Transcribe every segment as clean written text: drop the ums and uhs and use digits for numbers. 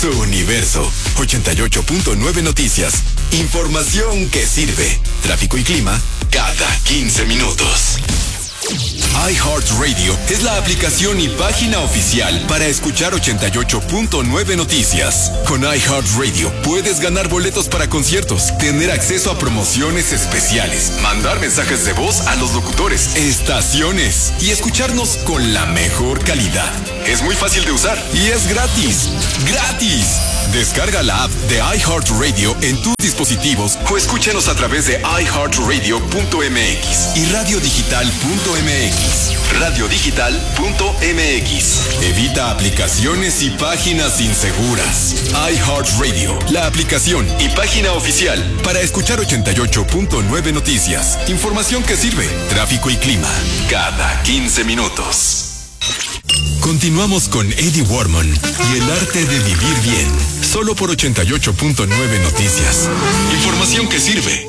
Su universo. 88.9 Noticias. Información que sirve. Tráfico y clima cada 15 minutos. iHeartRadio es la aplicación y página oficial para escuchar 88.9 Noticias. Con iHeartRadio puedes ganar boletos para conciertos, tener acceso a promociones especiales, mandar mensajes de voz a los locutores, estaciones y escucharnos con la mejor calidad. Es muy fácil de usar y es gratis. ¡Gratis! Descarga la app de iHeartRadio en tus dispositivos o escúchanos a través de iHeartRadio.mx y radiodigital.mx. Radiodigital.mx. Evita aplicaciones y páginas inseguras. iHeartRadio, la aplicación y página oficial para escuchar 88.9 Noticias. Información que sirve. Tráfico y clima cada 15 minutos. Continuamos con Eddie Warman y el arte de vivir bien. Solo por 88.9 Noticias. Información que sirve.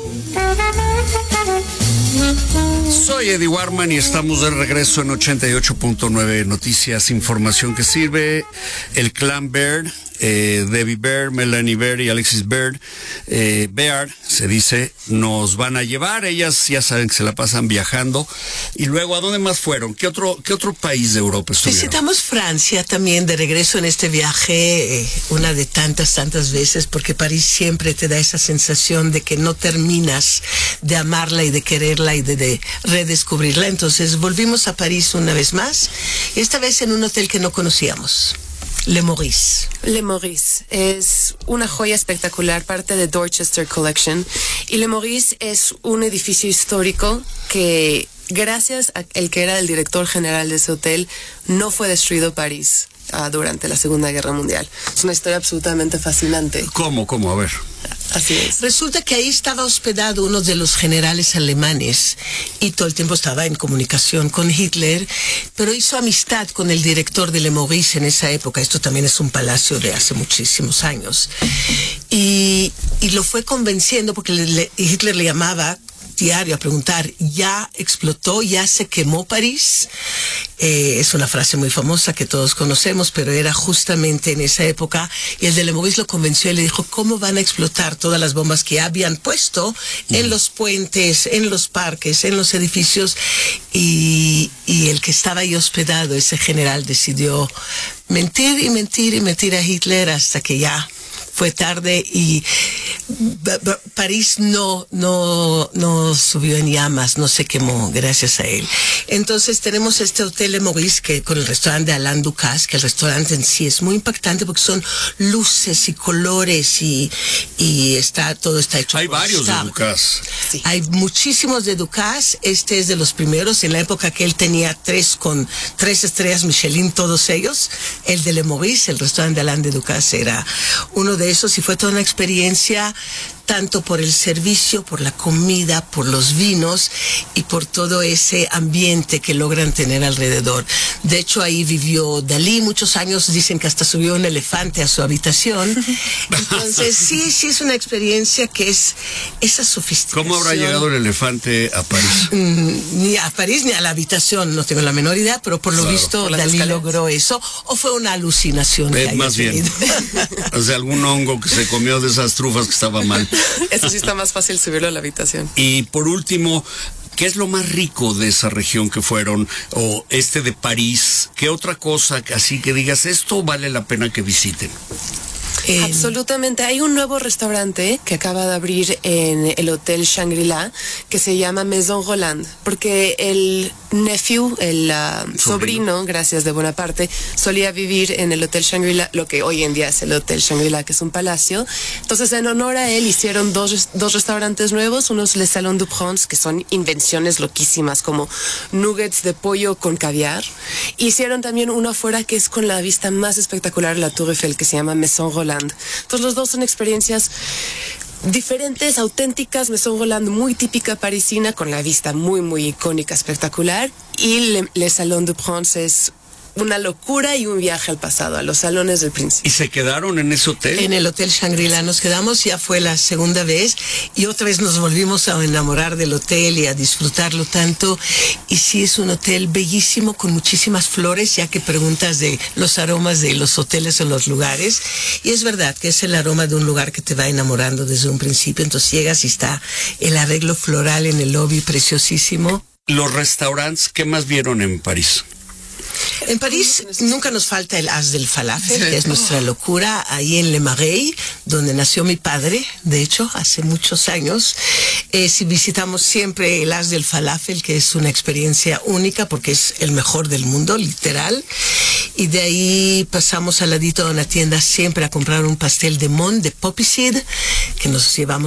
Soy Eddie Warman y estamos de regreso en 88.9 Noticias. Información que sirve. El clan Baird, Debbie Baird, Melanie Baird y Alexis Baird, Baird, se dice, nos van a llevar. Ellas ya saben que se la pasan viajando. Y luego, ¿a dónde más fueron? ¿Qué otro país de Europa estuvieron? Visitamos Francia también de regreso en este viaje, una de tantas veces, porque París siempre te da esa sensación de que no terminas de amarla y de quererla y de redescubrirla. Entonces volvimos a París una vez más, esta vez en un hotel que no conocíamos. Le Maurice. Le Maurice es una joya espectacular, parte de Dorchester Collection. Y Le Maurice es un edificio histórico que, gracias a el que era el director general de ese hotel, no fue destruido París durante la Segunda Guerra Mundial. Es una historia absolutamente fascinante. ¿Cómo? A ver. Así es. Resulta que ahí estaba hospedado uno de los generales alemanes y todo el tiempo estaba en comunicación con Hitler, pero hizo amistad con el director de Le Maurice en esa época. Esto también es un palacio de hace muchísimos años. Y lo fue convenciendo porque Hitler le llamaba diario a preguntar, ¿ya explotó, ya se quemó París? Es una frase muy famosa que todos conocemos, pero era justamente en esa época, y el de Le Maurice lo convenció y le dijo, ¿cómo van a explotar todas las bombas que habían puesto en los puentes, en los parques, en los edificios? Y el que estaba ahí hospedado, ese general, decidió mentir y mentir y mentir a Hitler hasta que ya fue tarde y París no subió en llamas, no se quemó gracias a él. Entonces tenemos este hotel Le Maurice que con el restaurante de Alain Ducasse, que el restaurante en sí es muy impactante porque son luces y colores y todo está hecho. Hay varios de Ducasse. Sí. Hay muchísimos de Ducasse. Este es de los primeros en la época que él tenía 3 estrellas Michelin, todos ellos. El de Le Maurice, el restaurante de Alain de Ducasse, era uno de esos y fue toda una experiencia tanto por el servicio, por la comida, por los vinos y por todo ese ambiente que logran tener alrededor. De hecho, ahí vivió Dalí muchos años, dicen que hasta subió un elefante a su habitación. Entonces, sí es una experiencia que es esa sofisticación. ¿Cómo habrá llegado el elefante a París? Ni a París ni a la habitación, no tengo la menor idea, pero por lo visto Dalí logró eso, o fue una alucinación. Más bien, o sea, algún hongo que se comió de esas trufas que estaba mal. Eso sí está más fácil subirlo a la habitación. Y por último, ¿qué es lo más rico de esa región que fueron? O de París, ¿qué otra cosa así que digas, esto vale la pena que visiten? Absolutamente. Hay un nuevo restaurante que acaba de abrir en el Hotel Shangri-La que se llama Maison Roland, porque el nephew, el sobrino, gracias, de Bonaparte, solía vivir en el Hotel Shangri-La, lo que hoy en día es el Hotel Shangri-La, que es un palacio. Entonces, en honor a él, hicieron dos restaurantes nuevos, unos Le Salon du Prince, que son invenciones loquísimas, como nuggets de pollo con caviar. Hicieron también uno afuera que es con la vista más espectacular de la Tour Eiffel, que se llama Maison Roland. Entonces los dos son experiencias diferentes, auténticas. Maison Roland muy típica parisina, con la vista muy icónica, espectacular, y Le Salon du Prince es una locura y un viaje al pasado, a los salones del príncipe. ¿Y se quedaron en ese hotel? En el Hotel Shangri-La nos quedamos, ya fue la segunda vez, y otra vez nos volvimos a enamorar del hotel y a disfrutarlo tanto. Y sí, es un hotel bellísimo, con muchísimas flores, ya que preguntas de los aromas de los hoteles o los lugares. Y es verdad que es el aroma de un lugar que te va enamorando desde un principio. Entonces llegas y está el arreglo floral en el lobby preciosísimo. Los restaurantes, ¿qué más vieron en París? En París nunca nos falta el As del Falafel, que es nuestra locura, ahí en Le Marais, donde nació mi padre, de hecho, hace muchos años. Si visitamos siempre el As del Falafel, que es una experiencia única porque es el mejor del mundo, literal. Y de ahí pasamos al ladito de una tienda siempre a comprar un pastel de Mont de Poppy Seed, que nos llevamos